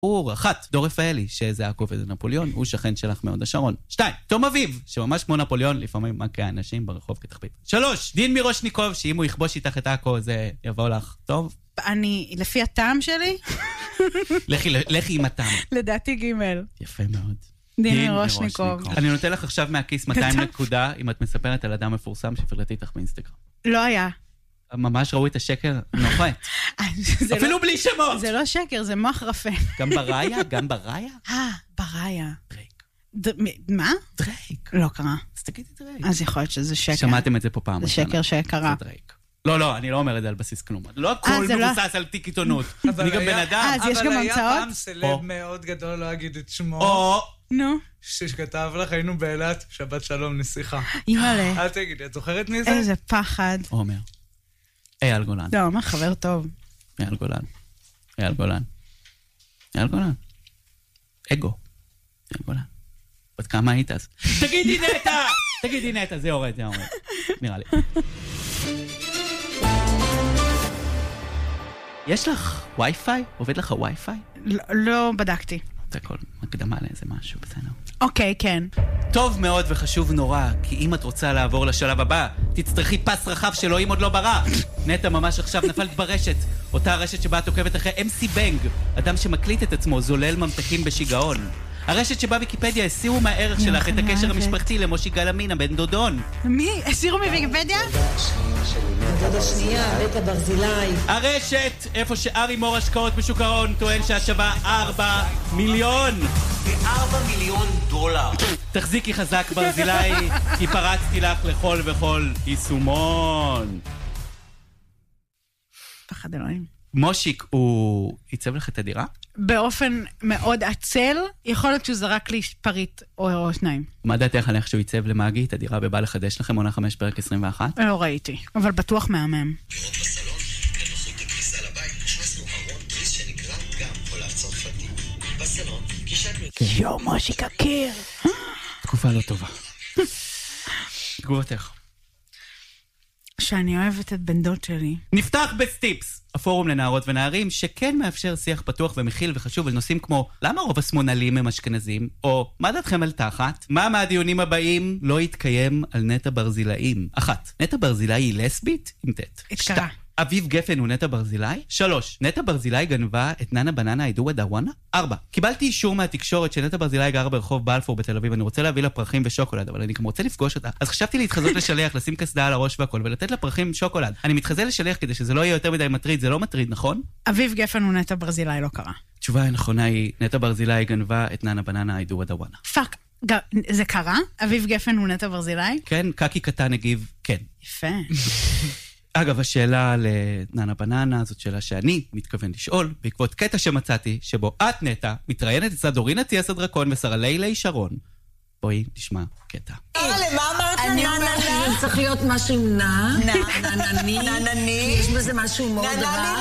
הוא 1, דור רפאלי, שזה הכובד נפוליאון, הוא שכן שלך מאוד השרון. 2, תום אביב, שממש כמו נפוליאון, לפעמים מכה אנשים ברחוב כתחביב. 3, דין מירושניקוב, שאם הוא יכבוש איתך את אקו, זה יבוא לך טוב. אני, לפי הטעם שלי? לכי עם הטעם. לדעתי ג'. יפה מאוד. דין מירושניקוב. אני נותן לך עכשיו מהכיס 200 נקודה, אם את מספרת על אדם מפורסם שפרטי איתך באינסטגרם. לא היה. ממש ראו את השקר נוחת. אפילו בלי שמות. זה לא שקר, זה מוח רפה. גם בראיה? גם בראיה? בראיה. דרייק. מה? דרייק. לא קרה. אז תגידי דרייק. אז יכול להיות שזה שקר. שמעתם את זה פה פעם. זה שקר שקרה. זה דרייק. לא, אני לא אומר את זה על בסיס כלום. לא הכל מבוסס על תיק עיתונות. אני גם בן אדם. אז יש גם המצאות? אבל היה פעם סלב מאוד גדול, לא אגיד את שמו. נו. שכתב לך, היינו באילת, שבת שלום, נסיכה. ימלא. אל תגידי, את זוכרת מי זה? איזה פחד. עומר. אייל גולן. לא, מה חבר טוב. אייל גולן. אגו. אייל גולן. עוד כמה היית אז? תגידי נטע, זה יורד. נראה לי. יש לך וי-פיי? עובד לך וי-פיי? לא בדקתי. זה הכל מקדמה לאיזה משהו, בסדר. אוקיי, כן. טוב מאוד וחשוב נורא, כי אם את רוצה לעבור לשלב הבא, תצטרכי פס רחב שאלוהים עוד לא ברא. נטע ממש עכשיו נפלת ברשת, אותה הרשת שבה את עוקבת אחרי MC בנג, אדם שמקליט את עצמו, זולל ממתקים בשיגעון. הרשת שבה ויקיפדיה הסירו מהערך שלך את הקשר המשפחתי למושי גלמינה בן דודון. מי? הסירו מוויקיפדיה? הדודה שנייה, נטע ברזילי. הרשת, איפה שארי מור השקעות בשוק ההון טוען שאת שווה 4 מיליון. ב$4 מיליון. תחזיקי חזק ברזילי, כי פרצתי לך לכל וכל יישומון. פחד אלוהים. מושיק, הוא ייצב לך את הדירה? באופן מאוד עצל, יכול להיות שהוא זרק לי פריט או שניים. מה דעתך על איך שהוא ייצב למאגי את הדירה בבא לחדש לכם עונה 5 פרק 21? לא ראיתי, אבל בטוח מהמם. לראות בסלון, לנוחות הכניסה לבית, הכנסנו ארון תריס שנקרא גם עולב צרפתי. בסלון, גישת יו, מושיק הקיר. תקופה לא טובה. תגובתך. שאני אוהבת את בן דוד שלי. נפתח בסטיפס, הפורום לנערות ונערים שכן מאפשר שיח פתוח ומכיל וחשוב על נושאים כמו למה רוב השמאלנים הם אשכנזים, או מה דעתכם על תחת? מה מהדיונים הבאים לא יתקיים על נטע ברזילאים? 1. נטע ברזילאי היא לסבית? עם תת. התקרה. אביב גפן הוא נטע ברזילי? 3. נטע ברזילי גנבה את ננה בננה הידוע דוואנה? 4. קיבלתי אישור מהתקשורת שנטע ברזילי גר ברחוב בלפור בתל אביב, אני רוצה להביא לה פרחים ושוקולד, אבל אני גם רוצה לפגוש אותה. אז חשבתי להתחזות לשליח, לשים קסדה על הראש והכל, ולתת לה פרחים שוקולד. אני מתחזה לשליח כדי שזה לא יהיה יותר מדי מטריד, זה לא מטריד, נכון? אביב גפן הוא נטע ברזילי, לא קרה. התשובה הנכונה היא, נטע ברזילי גנבה את ננה בננה הידוע דוואנה. פאק, זה קרה? אביב גפן הוא נטע ברזילי? כן, קקי קטן הגיב, כן. יפה. אגב, השאלה לננה בננה, זאת שאלה שאני מתכוון לשאול, בעקבות קטע שמצאתי, שבו את נטע מתראיינת אצל דורינה טיאס הדרקון ושרה לילי שרון. בואי נשמע קטע. למה אמרת? אני אומרת שזה צריך להיות משהו עם ננני. ננני. יש בזה משהו מאוד רע.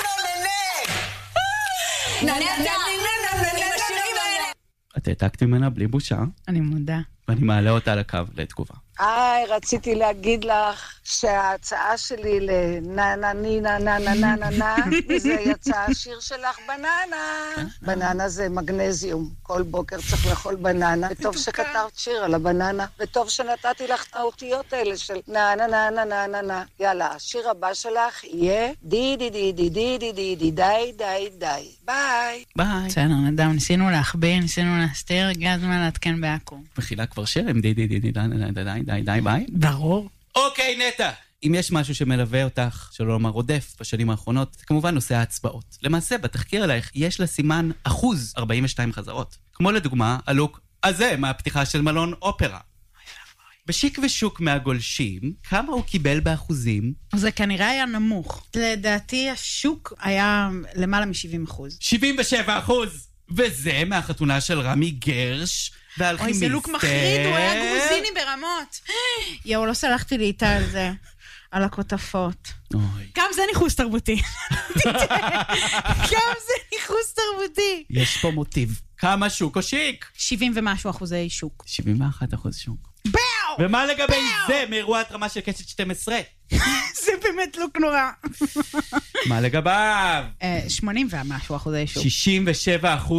את העתקת ממנה בלי בושה, אני מודה. ואני מעלה אותה על הקו לתגובה. רציתי להגיד לך שההצעה שלי לננני נננננננה, וזה יצא השיר שלך בננה. בננה זה מגנזיום, כל בוקר צריך לאכול בננה, וטוב שכתבת שיר על הבננה, וטוב שנתתי לך את האותיות האלה של ננננננננה. יאללה, השיר הבא שלך יהיה די די די די די די די די די די די. ביי. ביי. בסדר, נדם, ניסינו להחביא, ניסינו להסתיר, הגיע הזמן להתקן בעכו. מכילה כבר שיר עם די די די די די די די ביי. ברור. אוקיי, נטע. אם יש משהו שמלווה אותך, שלא לומר רודף, בשנים האחרונות, זה כמובן נושא ההצבעות. למעשה, בתחקיר עלייך יש לה סימן 42 חזרות. כמו לדוגמה, הלוק הזה מהפתיחה של מלון אופרה. בשיק ושוק מהגולשים, כמה הוא קיבל באחוזים? זה כנראה היה נמוך. לדעתי השוק היה למעלה מ-70%. 77%! וזה מהחתונה של רמי גרש, אוי, זה לוק מחריד, הוא היה גרוזיני ברמות. יאו, לא סלחתי לי איתה על זה, על הכותפות. גם זה ניחוס תרבותי. גם זה ניחוס תרבותי. יש פה מוטיב. כמה שוק או שיק? 70 ומשהו אחוזי שוק. 71% שוק. באו! ומה לגבי זה מאירוע התרמה של קשת 12? זה באמת לוק נורא. מה לגביו? 80 ומשהו אחוזי שוק. 67%